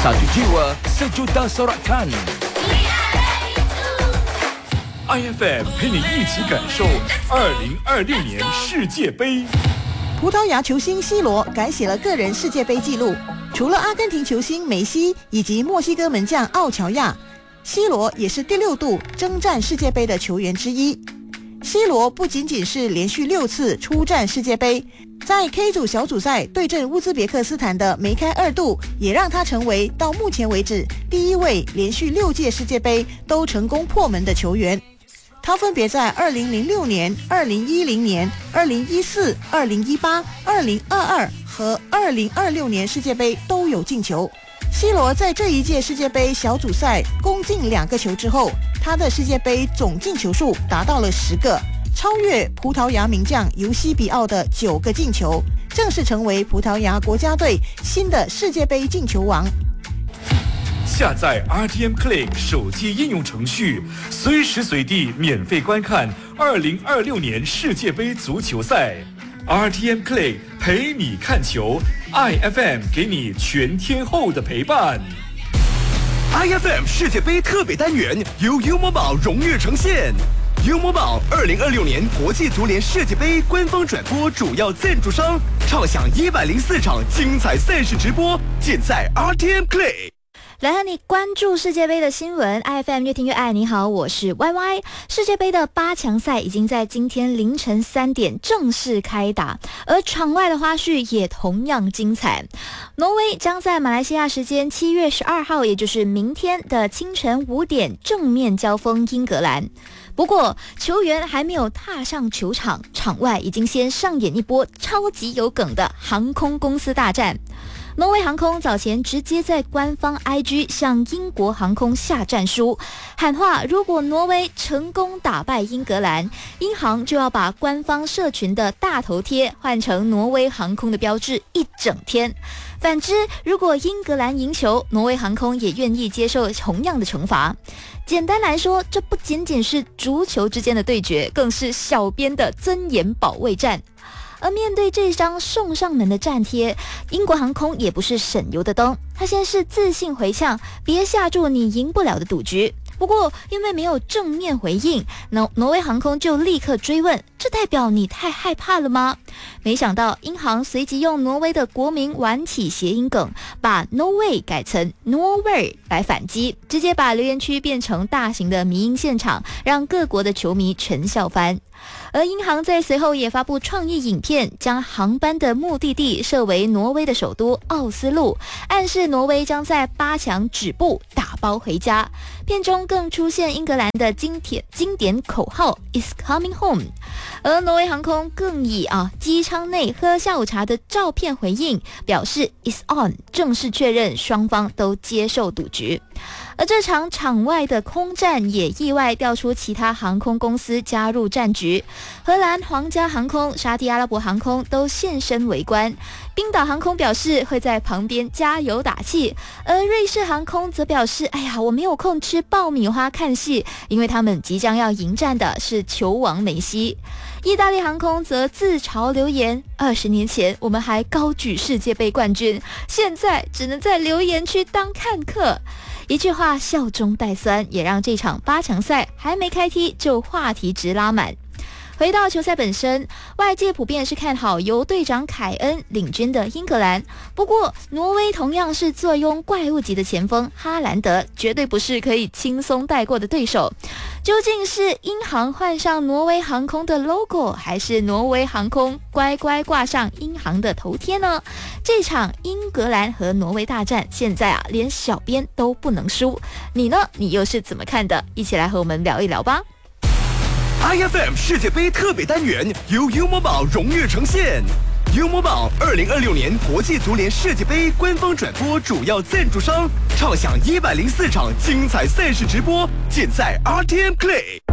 Satu jiwa, sejuta sorakan. IFM 陪你一起感受2026年世界杯。 葡萄牙球星 C 罗改写了个人世界杯纪录，除了阿根廷球星梅西以及墨西哥门将奥乔亚，C 罗也是第6度征战世界杯的球员之一。C 罗不仅仅是连续6次出战世界杯，在 K 组小组赛对阵乌兹别克斯坦的梅开2度，也让他成为到目前为止第1位连续6届世界杯都成功破门的球员。他分别在2006年、2010年、2014、2018、2022和2026年世界杯都有进球。C 罗在这一届世界杯小组赛攻进2个球之后，他的世界杯总进球数达到了10个，超越葡萄牙名将尤西比奥的9个进球，正式成为葡萄牙国家队新的世界杯进球王。 下载 RTM Click 手机应用程序，随时随地免费观看2026年世界杯足球赛。RTM Click 陪你看球 ，IFM 给你全天候的陪伴。 IFM 世界杯特别单元由优某宝荣誉呈现。优某宝2026年国际足联世界杯官方转播主要赞助商，畅享104场精彩赛事直播，尽在 RTM Click。 来和你关注世界杯的新闻 ，IFM 越听越爱。你好，我是 YY。世界杯的8强赛已经在今天凌晨3点正式开打，而场外的花絮也同样精彩。挪威将在马来西亚时间7月12号，也就是明天的清晨5点正面交锋英格兰。不过，球员还没有踏上球场，场外已经先上演一波超级有梗的航空公司大战。挪威航空早前直接在官方 IG 向英国航空下战书，喊话如果挪威成功打败英格兰，英航就要把官方社群的大头贴换成挪威航空的标志一整天。反之，如果英格兰赢球，挪威航空也愿意接受同样的惩罚。简单来说，这不仅仅是足球之间的对决，更是小编的尊严保卫战。而面对这张送上门的战帖，英国航空也不是省油的灯，他先是自信回呛，别下注你赢不了的赌局。不过因为没有正面回应，挪威航空就立刻追问，这代表你太害怕了吗？没想到英航随即用挪威的国民玩起谐音梗，把 No Way 改成 Norway 来反击，直接把留言区变成大型的迷因现场，让各国的球迷全笑翻。而英航在随后也发布创意影片，将航班的目的地设为挪威的首都奥斯陆，暗示挪威将在8强止步，打包回家。片中更出现英格兰的经典口号 Is coming home， 而挪威航空更以机舱内喝下午茶的照片回应，表示 Is on， 正式确认双方都接受赌局。而这场场外的空战也意外调出其他航空公司加入战局，荷兰皇家航空、沙特阿拉伯航空都现身围观，冰岛航空表示会在旁边加油打气，而瑞士航空则表示，哎呀，我没有空吃爆米花看戏，因为他们即将要迎战的是球王梅西。意大利航空则自嘲留言，20年前我们还高举世界杯冠军，现在只能在留言区当看客。一句话笑中带酸，也让这场8强赛还没开踢就话题值拉满。回到球赛本身，外界普遍是看好由队长凯恩领军的英格兰，不过挪威同样是坐拥怪物级的前锋哈兰德，绝对不是可以轻松带过的对手。究竟是英航换上挪威航空的 logo， 还是挪威航空乖乖挂上英航的头贴呢？这场英格兰和挪威大战，现在连小编都不能输。你呢？你又是怎么看的？一起来和我们聊一聊吧。 IFM 世界杯特别单元由优某宝荣誉呈现。优某宝2026年国际足联世界杯官方转播主要赞助商，畅享104场精彩赛事直播，尽在 RTM Click。